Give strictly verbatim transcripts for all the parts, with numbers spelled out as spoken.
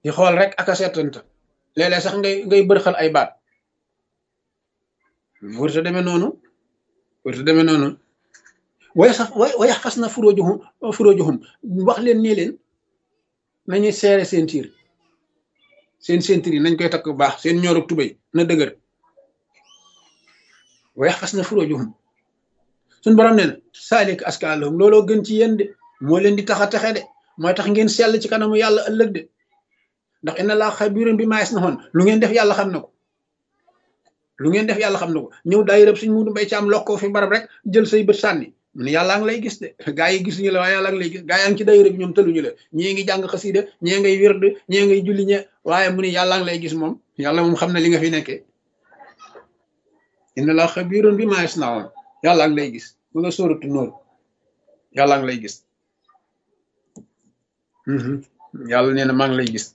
di xool rek ak a seetanta léeg-léeg sax ngay ngay bërxal ay baat wërta demee noonu wërta demee noonu way sax way wayax fas na furóojuhum furóojuhum wax leen nii leen nañuy seere seen tiir seen seen tiir yi nañ koy takk bu baax seen ñoorug tubéy na dëgër wayax fas na furóojuhum suñ borom nee na saalik askaalahum looloo gën ci yéen de moo leen di tax a texe de mooy tax ngeen sell ci kanamu yàlla ëllëg de ndax inna laa xabiirun bimaa yasnaun lu ngeen def yàlla xam na ko lu ngeen def yàlla xam na ko ñëw daay rëb suñ mudu mbay ci am lokkoo fi barab rek jël say bët sànni mu ne yàllaa ngi lay gis de gaa yi gisuñu la waaye yàllaa ngi lay gis gaa yaa ngi ci day rëb ñoom tëluñu la ñii ngi jàng xasiida ñii ngay wird ñii ngay julli ñe waaye mu ne yàllaa ngi lay gis moom yàlla moom xam na li nga fi nekkee inna laa xabiirun bimaa yasnaun yàllaa ngi lay gis mu nga sóoratu Nóor yàllaa ngi lay gis yàlla nee na maa ngi lay gis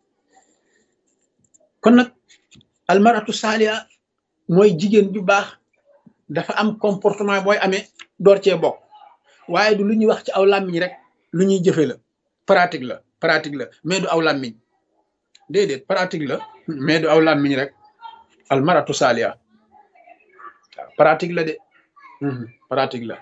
kon nag almaratu saaliha mooy jigéen ju baax dafa am comportement booy amee door cee bokk waaye du lu ñuy wax ci aw làmmiñ rek lu ñuy jëfe la pratique la pratique la mais du aw làmmiñ déedéet pratique la mais du aw làmmiñ rek almaratu saaliha waaw pratique la de pratique la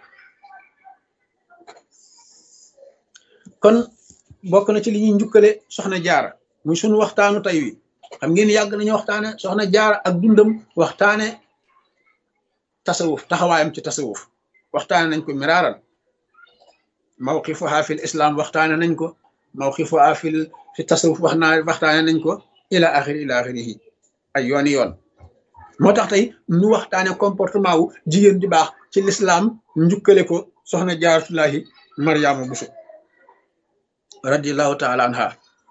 kon bokk na ci li ñuy njukkale soxna jaara muy sunu waxtaanu tey wi xam ngeen yàgg nañu waxtaane soxna jaara ak dundam waxtaane tasawuf taxawaayam ci tasawuf waxtaane nañ ko miraaran mawqifuha fil islam waxtaane nañ ko mawqifuha fil fi tasawuf wax naa waxtaane nañ ko ila axiri ila axirihi ay yooni yoon moo tax tey ñu waxtaane comportement wu jigéen di baax ci l'islam njukkale ko soxna jaaratullahi mariama buso radiallahu taala anha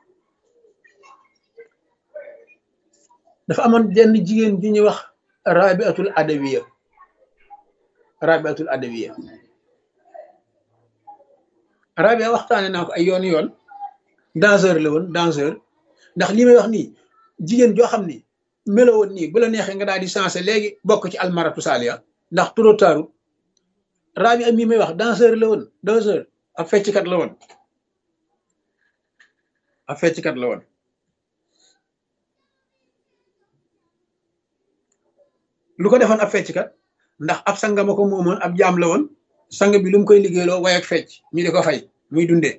dafa amoon jenn jigéen ju ñuy wax rabiatul adawiya rabiatul adawiya rabia waxtaane naa ko ay yoon yoon danseur la woon danseur ndax li may wax nii jigéen joo xam ni melo woon nii bu la neexee nga daal di sensé léegi bokk ci almaratu saaliya ndax trop tard rabia mii may wax danseur la woon danseur ab fecckat la woon ab fecckat la woon lu ko defoon ab fecckat ndax ab sanga ma ko moomoon ab jaam la woon sang bi lu mu koy liggéeyloo way ak fecc ñu di ko fay muy dundee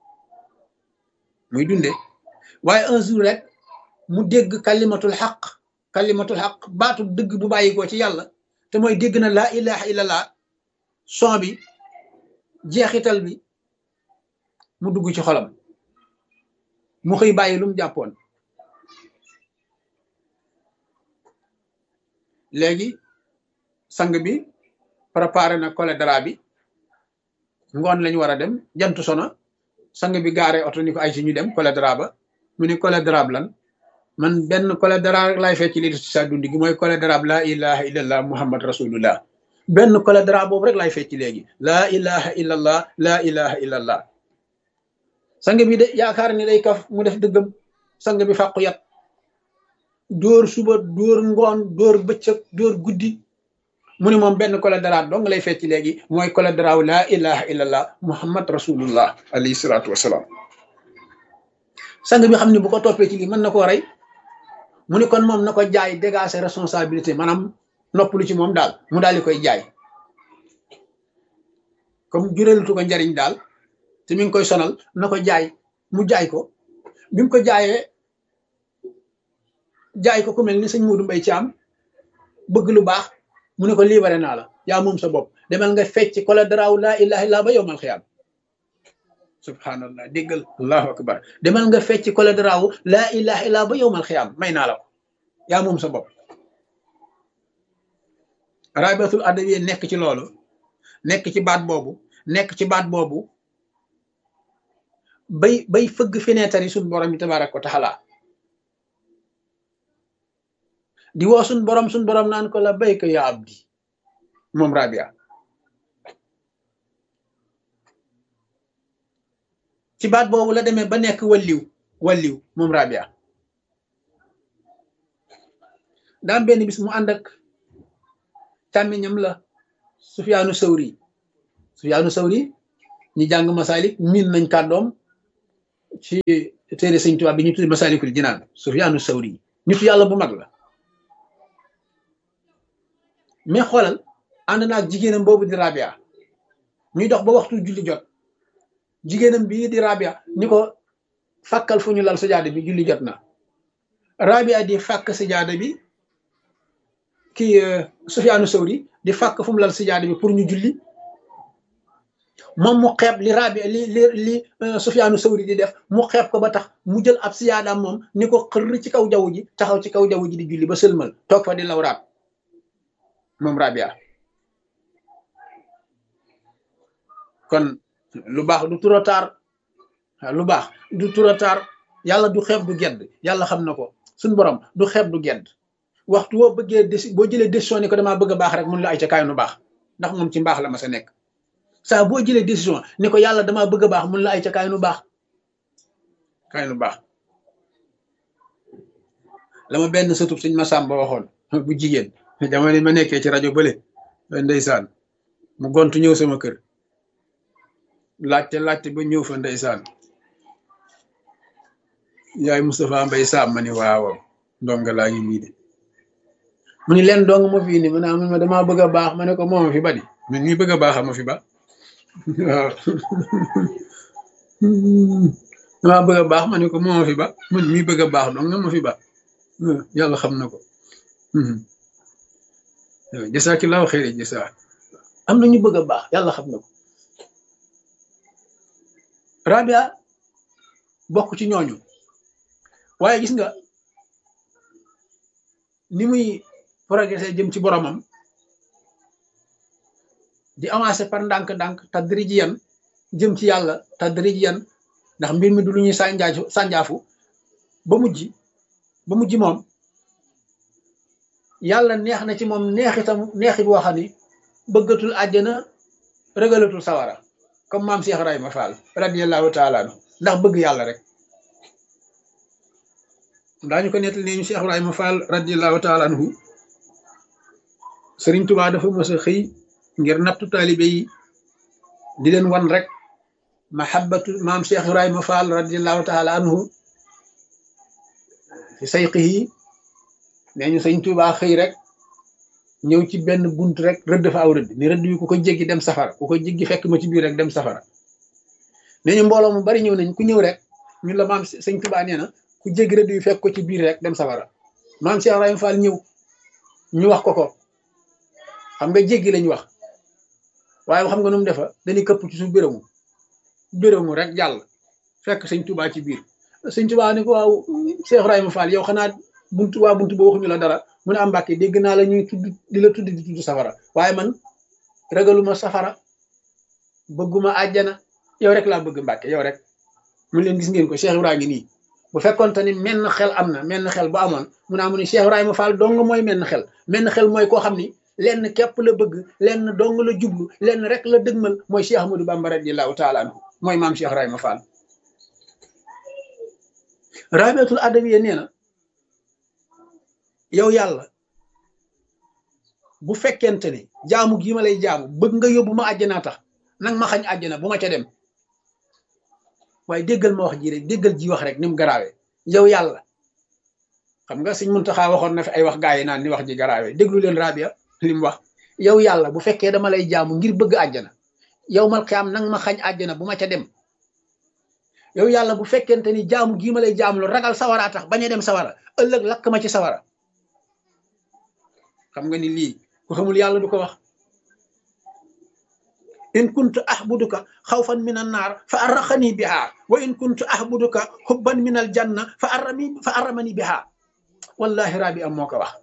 muy dundee waaye un jour rek mu dégg kalimatul xaq kalimatul xaq baatu dëgg bu bàyyi ko ci yàlla te mooy dégg na laa ilaha illallah son bi jeexital bi mu dugg ci xolam mu xëy bàyyi lu mu jàppoon léegi sang bi préparé na cholédra bi ngoon lañu war a dem jant sona sang bi gaare oto ni ko ay si ñu dem cholédra ba mu ni cholédra lan man benn cholédra rek laay fecc li ci sa dund gi mooy cholédra la ilaha illallah muhammad rasulullah benn cholédra boobu rek laay fecc léegi laa ilaha illallah laa ilaha illallah sang bi de yaakaar ni day kaf mu def dëggam sang bi fàqu yat dóor suba dóor ngoon dóor bëccëg dóor guddi mu ni moom benn cholédra dong lay fecc léegi mooy cholédra wu laa ilaha illallah muhammad rasulullah alayhi salaatu wasalaam sang bi xam ne bu ko toppee ci lii mën na koo rey mu ni kon moom na ko jaay dégager responsabilité maanaam noppalu ci moom daal mu daal di koy jaay comme jureelutu ko njariñ daal te mi ngi koy sonal na ko jaay mu jaay ko bi mu ko jaayee jaay ko ku mel ni sëñ Moodu Mbay Caam bëgg lu baax mu ne ko libéré naa la yaa moom sa bopp demal nga fecc cholédra wu laa ilaha illa ba yowmal xiyaam subhanallah déggal allahu akbar demal nga fecc cholédra wu laa ilaha illa ba yowmal xiyaam may naa la ko yaa moom sa bopp rabiatul adawiya nekk ci loolu nekk ci baat boobu nekk ci baat boobu bay bay fëgg fenêtre yi suñ borom yi tabaaraka wa taala di woo suñ borom suñ borom naan ko la bayka ya abdi moom rabia ci baat boobu la demee ba nekk walliw walliw moom rabia daam benn bis mu ànd ak càmmiñam la Sufyaanu Sawri Sufyaanu Sawri ñi jàng masalik miin nañ kàddoom ci téere sëñ Tuubaa bi ñu tudd Masaalikul Jinaan Sufyaanu Sawri nitu yàlla bu mag la mais xoolal ànd naag jigéenam boobu di Rabia ñuy dox ba waxtu julli jot jigéenam bii di Rabia ni ko fàkkal fu ñu lal sajaada bi julli jot na Rabia di fàkk sajaada bi kii Sufyaanu Sawri di fàkk fu mu lal sajaada bi pour ñu julli moom mu xeeb li Rabia li li li Sufyaanu Sawri di def mu xeeb ko ba tax mu jël ab siyaadaam moom ni ko xër ci kaw jaww ji taxaw ci kaw jaww ji di julli ba sëlmal toog fa di lawraat moom Rabia kon lu baax du trop tard lu baax du trop tard yàlla du xeeb du gedd yàlla xam na ko suñ borom du xeeb du gedd waxtu woo bëggee déci boo jëlee décision ni ko damaa bëgg a baax rek mun la ay ca kaay nu baax ndax moom ci mbaax la ma sa nekk saa boo jëlee décision ni ko yàlla damaa bëgg a baax mun la ay ca kaay nu baax kaay nu baax la ma benn sëtub suñ ma sàmba waxoon bu jigéen jamono ma nekkee ci rajo bële ndeysaan mu gontu ñëw sama kër laajte laajte ba ñëw fa ndeysaan yaay Moustapha Mbay Saam ma ni waaw ndonga laa ngi nii de mu ni leen dong ma fii ni ma naa ma damaa bëgg a baax ma ne ko mooma fi ba di man mii bëgg a baax ma fi ba waaw damaa bëgg a baax ma ne ko mooma fi ba man mii bëgg a baax dong nga ma fi ba yàlla xam na ko jasaakillaahu xayri jasaa am na ñu bëgg a baax yàlla xam na ko Rabia bokk ci ñooñu waaye gis nga ni muy progressé jëm ci boromam di avancé par ndànk-ndànk tadrijiyan jëm ci yàlla tadrijiyan ndax mbir mi du lu ñuy sànjaafu sànjaafu ba mujj ba mujj moom yàlla neex na ci moom neexitam neexi boo xam ni bëggatul àjjana rëgalatul sawara comme maam Cheikh Ibrahima Fall radiyallahu taala anhu ndax bëgg yàlla rek daañu ko nettali ne ñu Cheikh Ibrahima Fall radiyallahu taala anhu Sëriñ Tuubaa dafa mës a xëy ngir nattu taalibe yi di leen wan rek mahabbatu maam Cheikh Ibrahima Fall radiyallahu taala anhu fi sayqihi nee ñu Sëriñ Tuubaa xëy rek ñëw ci benn bunt rek rëdd fa aw rëdd ni rëdd yu ku ko jéggi dem safara ku ko jéggi fekk ma ci biir rek dem safara nee ñu mbooloo mu bari ñëw nañ ku ñëw rek ñun la maam Sëriñ Tuubaa nee na ku jéggi rëdd yu fekk ko ci biir rek dem safara maam Cheikh Ibrahima Fall ñëw ñu wax ko ko xam nga jéggi lañ wax waaye xam nga nu mu defa dañuy këpp ci su bérému bérému rek jàll fekk Sëriñ Tuubaa ci biir Sëriñ Tuubaa ni ko waaw Cheikh Ibrahima Fall yow xanaa buntu waa buntu ba waxuñu la dara mu ne am Mbàkke dégg naa la ñuy tudd di la tudd di tudd safara waaye man ragaluma safara bëgguma àjjana yow rek laa bëgg Mbàkke yow rek mu leen gis ngeen ko Cheikh Ibrahima ngi nii bu fekkoon te ni menn xel am na menn xel bu amoon mu naa mu ne Cheikh Ibrahima Fall dong mooy menn xel menn xel mooy koo xam ni lenn képp la bëgg lenn dong la jublu lenn rek la dëgmal mooy Cheikh Ahmadou Bamba radiyallahu taala anhu mooy maam Cheikh Ibrahima Fall Rabiatul Adawiya nee na yow yàlla bu fekkente ni jaamu gii ma lay jaamu bëgg nga yóbbu ma àjjanaa tax nag ma xañ àjjana bu ma ca dem waaye déggal ma wax ji rek déggal ji wax rek ni mu garaawee yow yàlla xam nga Sëñ Muntaxa waxoon na fi ay wax gaa yi naan ni wax ji garaawee déglu leen Rabia li mu wax yow yàlla bu fekkee dama lay jaamu ngir bëgg àjjana yow mal xiyaam nag ma xañ àjjana bu ma ca dem yow yàlla bu fekkente ni jaamu gii ma lay jaamu lu ragal sawara tax bañ a dem sawara ëllëg lakk ma ci sawara xam nga ni lii ku xamul yàlla du ko wax in kuntu ahbuduka xawfan min an naar fa arraxani biha wa in kuntu ahbuduka hubban min al janna fa arrami fa arramani biha wallahi Rabi am moo ko wax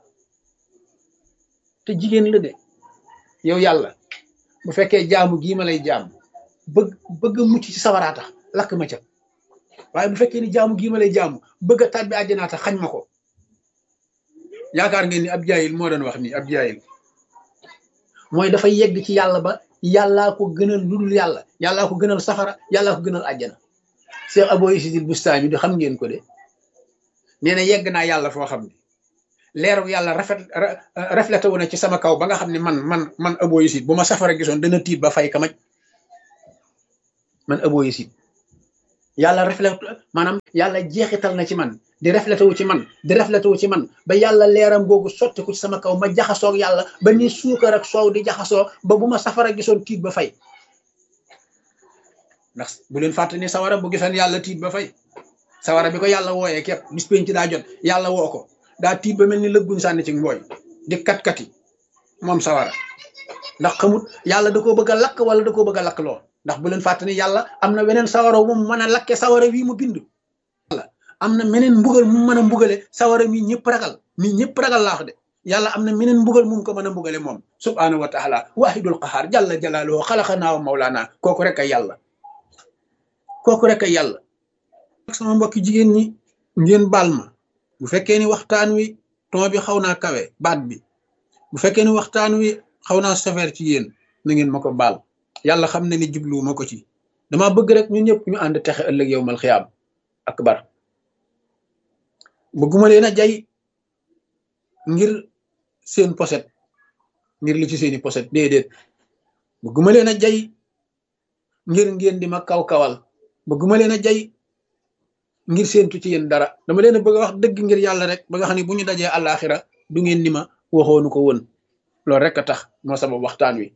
te jigéen la de yow yàlla bu fekkee jaamu gii ma lay jaam bëgg bëgg mucc ci sawaraa tax lakk ma ca waaye bu fekkee ni jaamu gii ma lay jaamu bëgg a tàbbi àjjanaa tax xañ ma ko yaakaar ngeen ni ab jaayil moo doon wax nii ab jaayil mooy dafa yegg ci yàlla ba yàllaa ko gënal lu dul yàlla yàllaa ko gënal safara yàllaa ko gënal àjjana Cheikh Abou Yazid al Bustami di xam ngeen ko de nee na yegg naa yàlla foo xam ne leeru yàlla rafet reflété wu na ci sama kaw ba nga xam ne man man man Abou Yazid bu ma safara gisoon dana tiit ba fay kamaj man Abou Yazid yàlla reflété maanaam yàlla jeexital na ci man di reflété wu ci man di reflété wu ci man ba yàlla leeram googu sotti ko ci sama kaw ma jaxasoog yàlla ba ni suukar ak soow di jaxasoo ba bu ma safara gisoon tiit ba fay ndax bu leen fàtte ni sawara bu gisoon yàlla tiit ba fay sawara bi ko yàlla wooyee képp bis pénc daa jot yàlla woo ko daa tiit ba mel ni lëgguñ sànni ci mbooy di kat-kati moom sawara ndax xamut yàlla da koo bëgg a lakk wala da koo bëgg a lakk loo ndax bu leen fàtte ni yàlla am na weneen sawara wu mu mën a lakke sawara wii mu bind yàlla am na meneen mbugal mu mën a mbugale sawara mi ñëpp ragal mi ñëpp ragal laa wax de yàlla am na meneen mbugal mu ko mën a mbugale moom subhaanahu wa taala wahidul qahaar jalla jalaaluhu xalaqanaa wa mawlaana kooku rek ay yàlla kooku rek ay yàlla sama mbokki jigéen ñi ngeen baal ma bu fekkee ni waxtaan wi ton bi xaw naa kawe baat bi bu fekkee ni waxtaan wi xaw naa sofeer ci yéen na ngeen ma ko baal yàlla xam na ni jublu ma ko ci dama bëgg rek ñun ñëpp ñu ànd texe ëllëg yowmal xiyaam akbar bëgguma leen a jay ngir seen poset ngir li ci seeni poset déedéet bëgguma leen a jay ngir ngeen di ma kaw kawal bëgguma leen a jay ngir séentu ci yéen dara dama leen a bëgg a wax dëgg ngir yàlla rek ba nga xam ne bu ñu dajee àllaaxira du ngeen ni ma waxoonu ko woon loolu rek a tax moo sabab waxtaan wi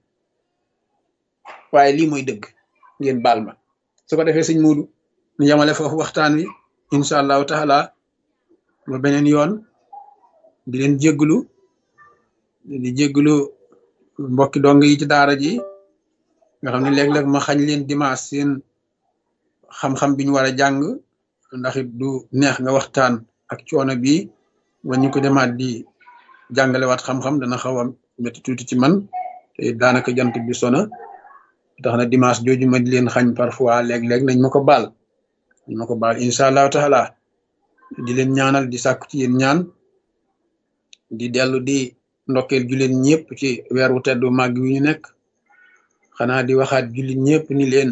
waaye lii mooy dëgg ngeen baal ma su ko defee sëñ Muudu ñu yamale foofu waxtaan wi incha allahu taala ba beneen yoon di leen jégglu di jégglu mbokki dong yi ci daara ji nga xam ne léeg-léeg ma xañ leen dimanche seen xam-xam bi ñu war a jàng ndax it du neex nga waxtaan ak coono bi ba ñu ko demaat di jàngalewaat xam-xam dana xaw a métti tuuti ci man te daanaka jant bi sona tax na dimanche jooju ma di leen xañ parfois léeg-léeg nañ ma ko baal nañ ma ko baal incha allahu taala di leen ñaanal di sàkku ci yéen ñaan di dellu di ndokkeel jullit ñëpp ci weer wu teddu màgg wi ñu nekk xanaa di waxaat jullit ñëpp ni leen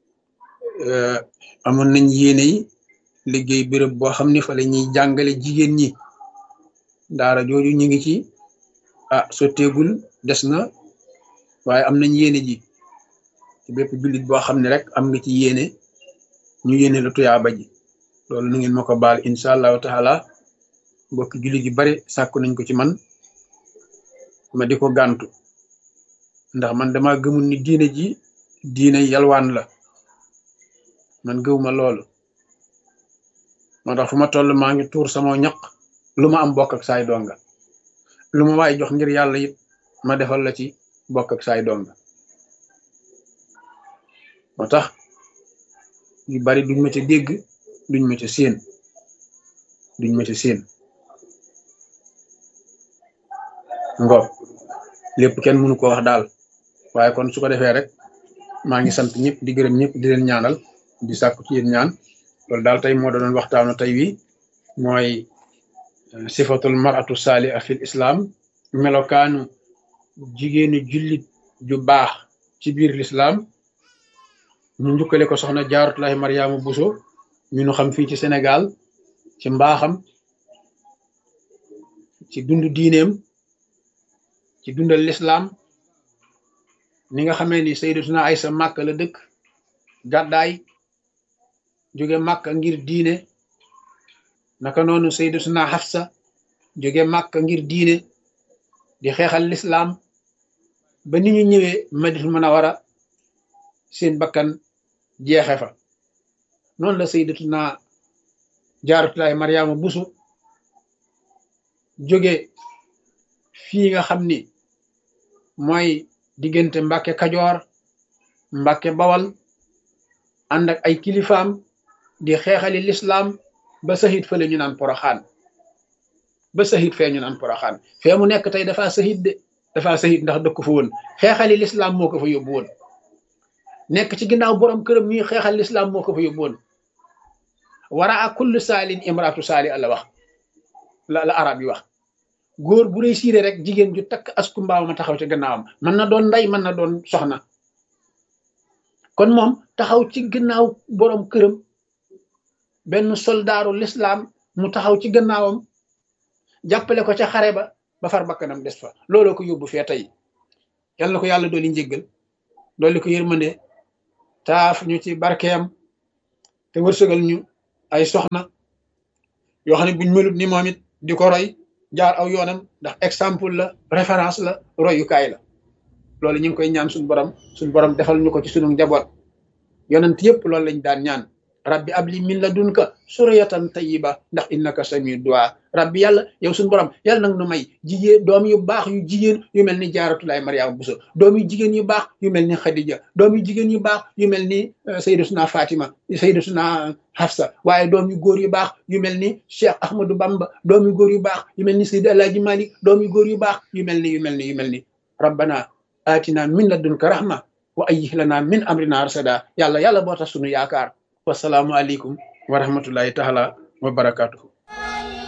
amoon nañ yéene yi liggéey béréb boo xam ne fa la ñuy jàngale jigéen ñi daara jooju ñu ngi ci ah sotteegul des na waaye am nañ yéene ji ci bépp jullit boo xam ne rek am nga ci yéene ñu yéene la tuyaaba ji loolu nu ngeen ma ko baal incha allahu taala mbokki jullit yu bari sàkku nañ ko ci man ma di ko gàntu ndax man dama gëmul ni diine ji diine yalwaan la man gëwuma loolu moo tax fu ma toll maa ngi tuur sama ñaq lu ma am bokk ak saay donga lu ma waay jox ngir yàlla it ma defal la ci bokk ak saay donga moo tax yu bari duñ ma ca dégg duñ ma ca séen duñ ma ca séen ngoog lépp kenn mënu ko wax daal waaye kon su ko defee rek maa ngi sant ñëpp di gërëm ñëpp di leen ñaanal di sàkku ci yéen ñaan loolu daal tey moo doon waxtaanu tey wi mooy sifatul maratu saaliha fil islam melokaanu jigéenu jullit ju baax ci biir l'islam ñu njukkale ko soxna Jaaratullaahi Mariama Bousso ñu nu xam fii ci Sénégal ci mbaaxam ci dund diineem ci dundal l'islam ni nga xamee ni sayyidatuna Aysa màkk la dëkk gàddaay jóge màkka ngir diine naka noonu sayyidatuna Hafsa jóge màkka ngir diine di xeexal l'islam ba ni ñu ñëwee Madinatul Munawwara seen bakkan jeexe fa noonu la sayyidatuna Jaaratullaahi Mariama Bousso jóge fii nga xam ni mooy diggante Mbàkke Kajoor Mbàkke Bawal ànd ak ay kilifaam di xeexali l'islam ba sahit fële ñu naan Poroxaan ba sahit fee ñu naan Poroxaan fee mu nekk tey dafa sahit de dafa sahit ndax dëkk fa woon xeexali l'islam moo ko fa yóbbu woon nekk ci ginnaaw borom këram ñuy xeexal l'islam moo ko fa yóbbu woon wara a kullu saalin imraatu saali la wax la la arab yi wax góor bu réussir rek jigéen ju takk asku mbaaw ma taxaw ci gannaawam mën na doon ndey mën na doon soxna kon moom taxaw ci gannaaw borom këram benn soldaaru l'islam mu taxaw ci gannaawam jàppale ko ca xare ba ba far bakkanam des fa looloo ko yóbbu fee tey yal na ko yàlla dooli njéggal dooli ko yërmande taaf ñu ci barkeem te wërsëgal ñu ay soxna yoo xam ne buñ melut ni moom it di ko roy jaar aw yoonam ndax exemple la référence la royukaay la loolu ñu ngi koy ñaan suñu borom suñu borom defal ñu ko ci sunu njaboot yonent yëpp loolu lañ daan ñaan rabbi abli min ladunka suriyatan tayyiba ndax innaka samiu du'a rabbi yàlla yow suñu borom yàlla nag nu may jigéen doom yu baax yu jigéen yu mel ni jaaratulaay mariama buso doom yu jigéen yu baax yu mel ni xadija doom yu jigéen yu baax yu mel ni sayyidatuna fatima sayyidatuna hafsa waaye doom yu góor yu baax yu mel ni cheikh ahmadou bamba doom yu góor yu baax yu mel ni sayyid alaaji malik doom yu góor yu baax yu mel ni yu mel ni yu mel ni rabbana atina min ladunka rahma wa ayyih lana min amrina rasada yàlla yàlla boo tax sunu yaakaar wasalaamu aleykum wa rahmatullahi taala wa barakatuhu